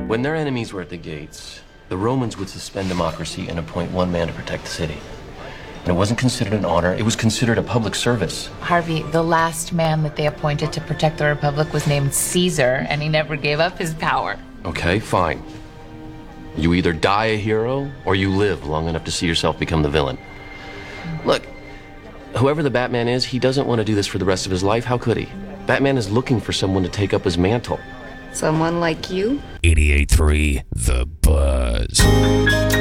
When their enemies were at the gates, the Romans would suspend democracy and appoint one man to protect the city. And it wasn't considered an honor, it was considered a public service. Harvey, the last man that they appointed to protect the Republic was named Caesar, and he never gave up his power. Okay, fine. You either die a hero, or you live long enough to see yourself become the villain. Look, whoever the Batman is, he doesn't want to do this for the rest of his life. How could he? Batman is looking for someone to take up his mantle. Someone like you? 88.3 The Buzz.